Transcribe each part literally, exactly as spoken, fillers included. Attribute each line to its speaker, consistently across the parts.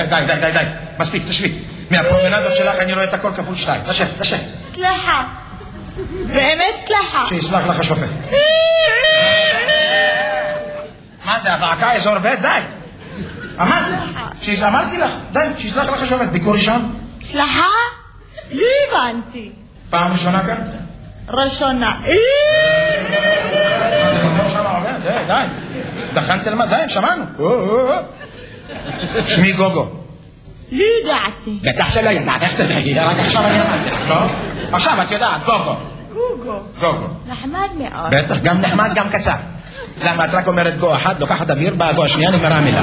Speaker 1: די, די, די, די. מספיק, תשבי. מהפרומנדות שלך אני רואה את הכל כפול שתיים. תשב, תשב.
Speaker 2: סליחה. באמת סליחה.
Speaker 1: שיסלח לך השופט. מה זה, הזעקה אזור בית? די. אמרתי, אמרתי לך, די, שיסלח לך השופט. ביקור ראשון?
Speaker 2: סליחה? לא הבנתי.
Speaker 1: פעם ראשונה כאן?
Speaker 2: ראשונה.
Speaker 1: מה זה, ביקור שם עובד? די, די. דחנתי למה? די, שמענו. שמי גוגו.
Speaker 2: לא ידעתי.
Speaker 1: בטח שלא ידעת, איך תדעי? רק עכשיו אני אמרתי לך, לא? עכשיו את יודעת, גוגו.
Speaker 2: גוגו.
Speaker 1: גוגו.
Speaker 2: נחמד מאוד.
Speaker 1: בטח, גם נחמד, גם קצר. למה את רק אומרת גו אחת, לוקחת אוויר, באה גו השנייה, נגמרה המילה.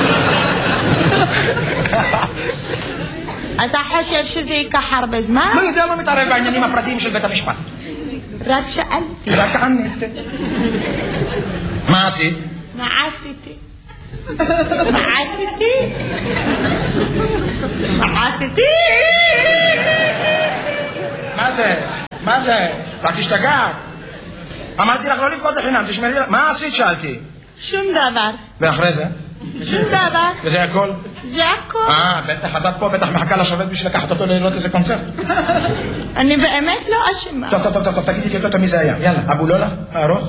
Speaker 2: אתה חושב שזה ייקח הרבה זמן?
Speaker 1: לא יודע, לא מתערב בעניינים הפרטיים של בית המשפט.
Speaker 2: רק שאלתי.
Speaker 1: רק ענית. מה עשית?
Speaker 2: מה עשיתי? מה עשיתי? מה עשיתי?
Speaker 1: מה זה? מה זה? רק תשתגעת. אמרתי לך לא לבכות לחינם, תשמרי לך. מה עשית? שאלתי.
Speaker 2: שום דבר.
Speaker 1: ואחרי זה?
Speaker 2: שום דבר.
Speaker 1: וזה הכל?
Speaker 2: זה הכל.
Speaker 1: אה, בטח, אז את פה בטח מחכה לשופט בשביל לקחת אותו לראות איזה קונצרט.
Speaker 2: אני באמת לא אשמה.
Speaker 1: טוב, טוב, טוב, טוב, תגידי לי אותו מי זה היה. יאללה, אבו לולה, הארוך?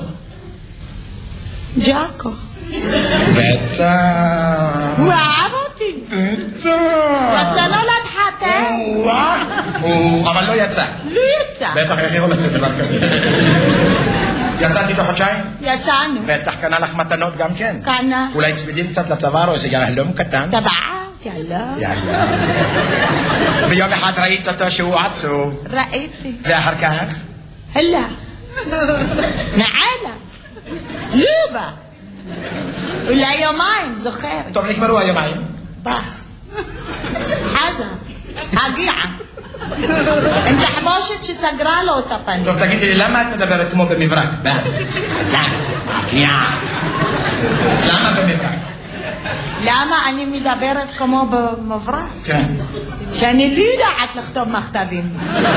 Speaker 2: ג'אקו.
Speaker 1: בטח.
Speaker 2: הוא אהב אותי.
Speaker 1: בטח.
Speaker 2: רצה לא להתחתן.
Speaker 1: אבל לא יצא.
Speaker 2: לא יצא.
Speaker 1: בטח, איך יכול לצאת דבר כזה? יצאת איתו חודשיים?
Speaker 2: יצאנו.
Speaker 1: בטח קנה לך מתנות גם כן.
Speaker 2: קנה.
Speaker 1: אולי צמידים קצת לצוואר או איזה יהלום קטן?
Speaker 2: טבעת, יאללה.
Speaker 1: יאללה. ביום אחד ראית אותו שהוא עצוב.
Speaker 2: ראיתי.
Speaker 1: ואחר כך?
Speaker 2: הלך. נעלה. לא בא. אולי יומיים, זוכר.
Speaker 1: טוב, נגמרו היומיים.
Speaker 2: בא. חזר. הגיעה. עם תחבושת שסגרה לו את הפנים.
Speaker 1: טוב, תגידי לי, למה את מדברת כמו במברק? בא. חזר. הגיעה. למה במברק?
Speaker 2: למה אני מדברת כמו במברק?
Speaker 1: כן.
Speaker 2: שאני לא יודעת לכתוב מכתבים.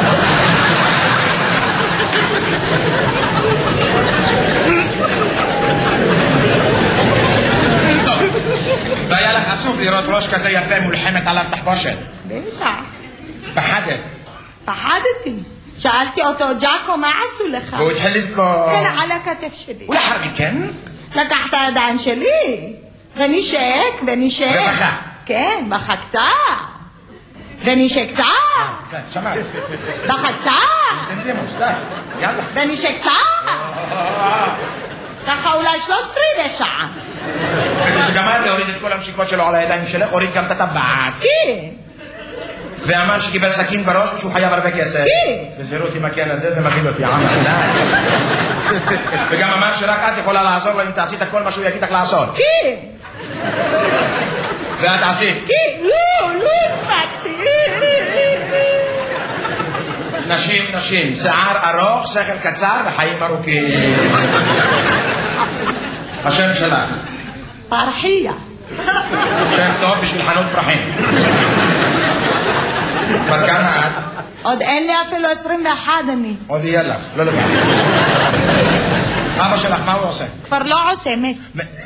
Speaker 1: טוב, והיה לך עצוב לראות ראש כזה יפה מולחמת עליו תחבושת.
Speaker 2: בטח.
Speaker 1: פחדת.
Speaker 2: פחדתי. שאלתי אותו, ג'אקו, מה עשו לך?
Speaker 1: והוא התחיל לבכות.
Speaker 2: כן, על הכתף שלי.
Speaker 1: ולאחר מכן?
Speaker 2: לקח את הידיים שלי, ונשק, ונשק.
Speaker 1: ובכה.
Speaker 2: כן, בכה קצת. ונשק קצת.
Speaker 1: כן, שמעת.
Speaker 2: בכה קצת.
Speaker 1: תנדימוס, די, יאללה.
Speaker 2: ונשק קצת. ככה אולי שלושת רבעי שעה.
Speaker 1: וכשגמר להוריד את כל המשיקות שלו על הידיים שלך, הוריד גם את הטבעת.
Speaker 2: כן.
Speaker 1: ואמר שקיבל סכין בראש ושהוא חייב הרבה כסף.
Speaker 2: כן.
Speaker 1: וזירות עם הכן הזה, זה מבין אותי, עמר, די. וגם אמר שרק את יכולה לעזור לו אם תעשית כל מה שהוא יגיד לך לעשות.
Speaker 2: כן.
Speaker 1: ואת עשית.
Speaker 2: כן, לא, לא הספקתי.
Speaker 1: נשים, נשים, שיער ארוך, שכל קצר וחיים ארוכים. השם שלך.
Speaker 2: פרחיה.
Speaker 1: שם טוב בשביל חנות פרחים. בר כמה את?
Speaker 2: עוד אין לי אפילו עשרים ואחת אני.
Speaker 1: עוד יהיה לך, לא לבד. אבא שלך, מה הוא עושה?
Speaker 2: כבר לא עושה, מת.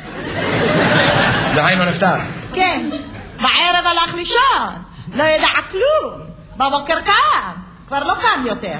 Speaker 1: דהיינו נפטר.
Speaker 2: כן. בערב הלך לישון. לא ידע כלום. בבוקר קם. כבר לא קם יותר.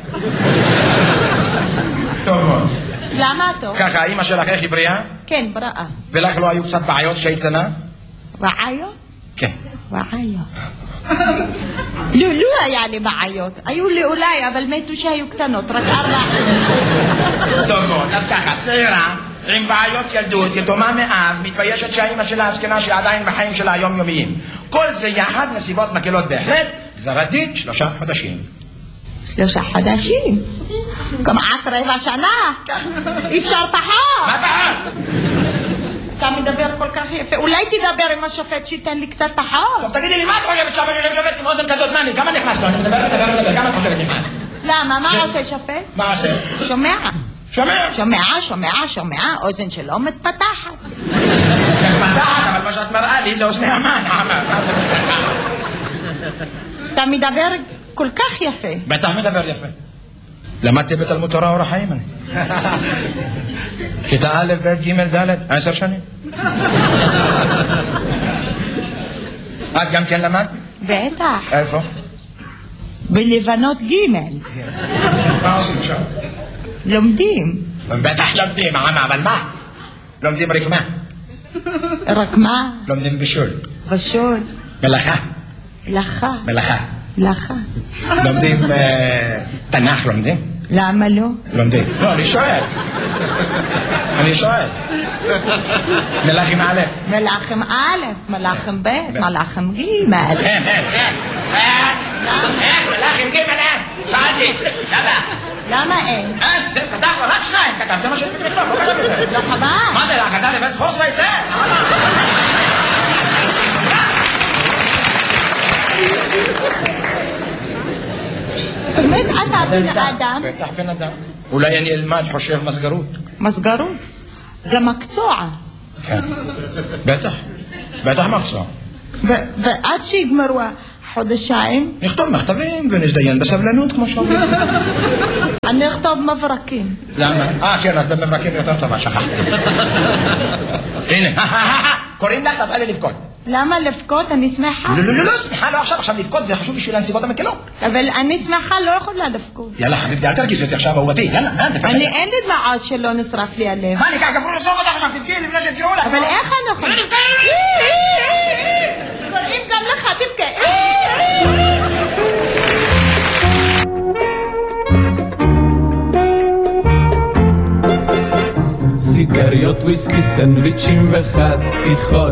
Speaker 1: טוב מאוד.
Speaker 2: למה טוב?
Speaker 1: ככה, אמא שלך איך היא בריאה?
Speaker 2: כן, בריאה.
Speaker 1: ולך לא היו קצת בעיות כשהיית קטנה?
Speaker 2: בעיות?
Speaker 1: כן.
Speaker 2: בעיות. לא, לא היה לי בעיות. היו לי אולי, אבל מתו שהיו קטנות, רק ארבע.
Speaker 1: טוב מאוד, אז ככה, צעירה, עם בעיות ילדות, יתומה מאב, מתביישת שהאמא שלה הזקנה שעדיין בחיים שלה היומיומיים. כל זה יחד נסיבות מקלות בהחלט, גזר הדין שלושה חודשים.
Speaker 2: שלושה חודשים? כמעט רבע שנה. אי אפשר פחות.
Speaker 1: מה פחות?
Speaker 2: אתה מדבר כל כך יפה. אולי תדבר עם השופט שייתן לי קצת פחות.
Speaker 1: טוב, תגידי לי, מה את חושבת שהבן שופט עם אוזן כזאת? מה אני? כמה נכנס לו? אני מדבר, מדבר, מדבר. כמה את חושבת נכנס?
Speaker 2: למה? מה עושה שופט?
Speaker 1: מה עושה?
Speaker 2: שומע.
Speaker 1: שומע?
Speaker 2: שומע, שומע, שומע. אוזן שלו מתפתחת.
Speaker 1: מתפתחת, אבל מה שאת מראה לי זה אוזני המן.
Speaker 2: אתה מדבר כל כך יפה.
Speaker 1: בטח מדבר יפה. למדתי בתלמוד תורה אור החיים אני. כיתה א', ב', ג', ד', עשר שנים. את גם כן למד?
Speaker 2: בטח.
Speaker 1: איפה?
Speaker 2: בלבנות ג'.
Speaker 1: מה עושים עכשיו?
Speaker 2: לומדים.
Speaker 1: בטח לומדים, עמה, אבל מה? לומדים רק מה?
Speaker 2: רק מה?
Speaker 1: לומדים בישול.
Speaker 2: בשול.
Speaker 1: מלאכה.
Speaker 2: לך.
Speaker 1: מלאכה.
Speaker 2: לך.
Speaker 1: לומדים תנ"ך, לומדים?
Speaker 2: למה לא?
Speaker 1: לומדים. לא, אני שואל. אני שואל. מלאכים א'.
Speaker 2: מלאכים א', מלאכים ב', מלאכים ג'.
Speaker 1: אין, אין, אין. אין, מלאכים ג' אין. שאלתי. למה?
Speaker 2: למה אין?
Speaker 1: אין, זה כתב, רק שניים כתב, זה מה שאני מכתוב, לא כתב את זה.
Speaker 2: לא חבל.
Speaker 1: מה זה, כתב לבית חורסה את זה?
Speaker 2: באמת אתה בן אדם?
Speaker 1: בטח בן אדם. אולי אני אלמד חושב מסגרות.
Speaker 2: מסגרות? זה מקצוע.
Speaker 1: כן. בטח. בטח מקצוע.
Speaker 2: ועד שיגמרו החודשיים?
Speaker 1: נכתוב מכתבים ונזדיין בסבלנות כמו שאומרים.
Speaker 2: אני אכתוב מברקים.
Speaker 1: למה? אה, כן, את במברקים יותר טובה, שכחתי. הנה, קוראים לך, תתחילי לבכות.
Speaker 2: למה לבכות? אני שמחה.
Speaker 1: לא, לא, לא, לא, שמחה לא עכשיו, עכשיו לבכות, זה חשוב בשביל הנסיבות המקלות.
Speaker 2: אבל אני שמחה, לא יכולה לבכות.
Speaker 1: יאללה, חביבתי, אל תרגיזי אותי עכשיו, אהובתי, יאללה,
Speaker 2: אני אין לי דמעות שלא נשרף לי הלב.
Speaker 1: מה, אני ככה גפרו לסוף אותך עכשיו, תבכי לפני שתקראו לך.
Speaker 2: אבל איך אני יכולה? קוראים גם לך, תבכה.
Speaker 3: סיגריות, וויסקי, סנדוויצ'ים וחתיכות